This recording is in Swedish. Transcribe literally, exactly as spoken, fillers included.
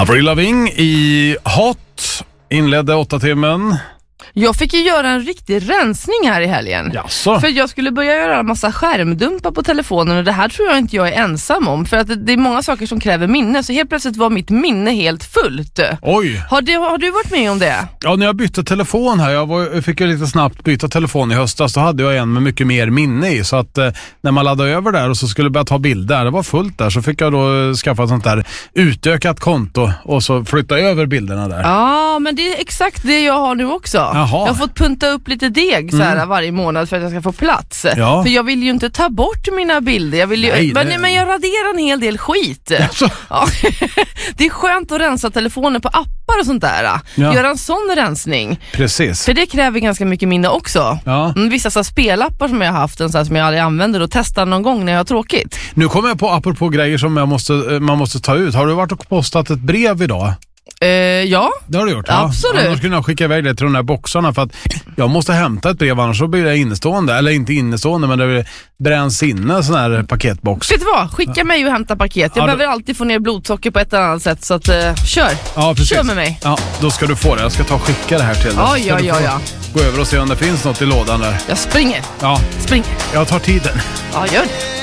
Avril Lavigne i Hot inledde åtta timmen. Jag fick ju göra en riktig rensning här i helgen. Jaså? För jag skulle börja göra en massa skärmdumpar på telefonen. Och det här tror jag inte jag är ensam om. För att det är många saker som kräver minne. Så helt plötsligt var mitt minne helt fullt. Oj! Har du, har du varit med om det? Ja, när jag bytte telefon här. Jag var, fick ju lite snabbt byta telefon i höstas. Då hade jag en med mycket mer minne i. Så att eh, när man laddade över där och så skulle börja ta bilder. Det var fullt där. Så fick jag då skaffa ett sånt där utökat konto. Och så flytta över bilderna där. Ja, men det är exakt det jag har nu också. Jaha. Jag har fått punta upp lite deg så här, mm. varje månad för att jag ska få plats. Ja. För jag vill ju inte ta bort mina bilder. Jag vill ju, Nej, men, det... men jag raderar en hel del skit. Alltså. Ja. Det är skönt att rensa telefonen på appar och sånt där. Ja. Göra en sån rensning. Precis. För det kräver ganska mycket minne också. Ja. Mm, vissa så här spelappar som jag har haft en, så här, som jag aldrig använder och testar någon gång när jag har tråkigt. Nu kommer jag på apropå grejer som jag måste, man måste ta ut. Har du varit och postat ett brev idag? Uh, ja. Det har du gjort, absolut. Ja. Annars skulle jag skicka iväg det till de där boxarna för att jag måste hämta ett brev, annars så blir det innestående. Eller inte innestående, men det bränns inne en sån här paketbox. Vet du vad? Skicka ja. mig och hämta paket. Jag ja, behöver då... alltid få ner blodsocker på ett eller annat sätt. Så att, uh, kör. Ja, precis. Kör med mig. Ja, då ska du få det. Jag ska ta och skicka det här till dig. Ja, ja, ja, ja. Gå över och se om det finns något i lådan där. Jag springer. Ja. Springer. Jag tar tiden. Ja, gör det.